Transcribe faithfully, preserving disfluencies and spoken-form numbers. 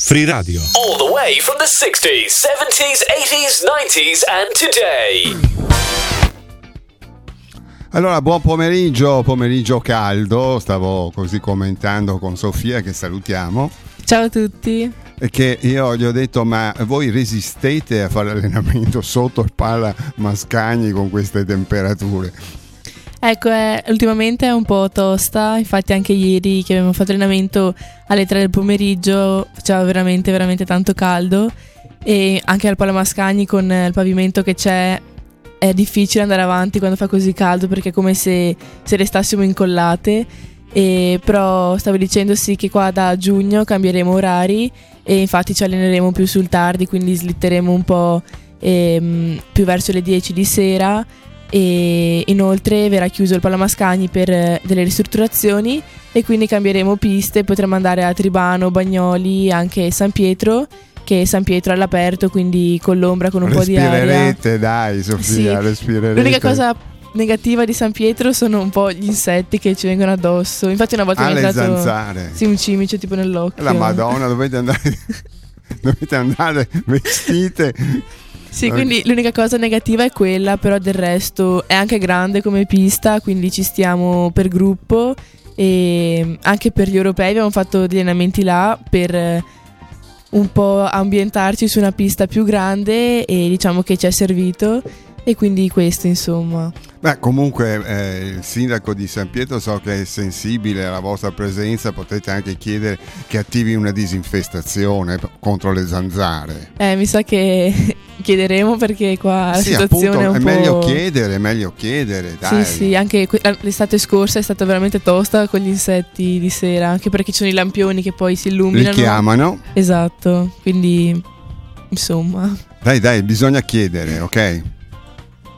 Free Radio. All the way from the sixties, seventies, eighties, nineties and today. Allora, buon pomeriggio, pomeriggio caldo. Stavo così commentando con Sofia, che salutiamo. Ciao a tutti. E che io gli ho detto: ma voi resistete a fare allenamento sotto il Pala Mascagni con queste temperature? Ecco, eh, ultimamente è un po' tosta, infatti anche ieri che abbiamo fatto allenamento alle tre del pomeriggio faceva veramente veramente tanto caldo, e anche al Pala Mascagni con il pavimento che c'è è difficile andare avanti quando fa così caldo, perché è come se, se restassimo incollate. E però stavo dicendo sì che qua da giugno cambieremo orari e infatti ci alleneremo più sul tardi, quindi slitteremo un po' ehm, più verso le dieci di sera. E inoltre verrà chiuso il Pala Mascagni per delle ristrutturazioni e quindi cambieremo piste, potremo andare a Tribano, Bagnoli, anche San Pietro, che San Pietro è all'aperto, quindi con l'ombra, con un po' di aria. Respirerete, dai Sofia, sì. respirerete. L'unica cosa negativa di San Pietro sono un po' gli insetti che ci vengono addosso. Infatti una volta ah, mi è le entrato zanzare. Sì, un cimice tipo nell'occhio. La Madonna, dovete andare dovete andare vestite. Sì, quindi l'unica cosa negativa è quella, però del resto è anche grande come pista, quindi ci stiamo per gruppo, e anche per gli europei abbiamo fatto degli allenamenti là per un po' ambientarci su una pista più grande, e diciamo che ci è servito, e quindi questo insomma. Beh, comunque eh, il sindaco di San Pietro so che è sensibile alla vostra presenza, potete anche chiedere che attivi una disinfestazione contro le zanzare. Eh, mi sa che chiederemo, perché qua la sì, situazione appunto, è un è po'... meglio chiedere, è meglio chiedere, dai. Sì, sì, anche l'estate scorsa è stata veramente tosta con gli insetti di sera, anche perché ci sono i lampioni che poi si illuminano. Li chiamano. Esatto, quindi insomma. Dai, dai, bisogna chiedere, ok?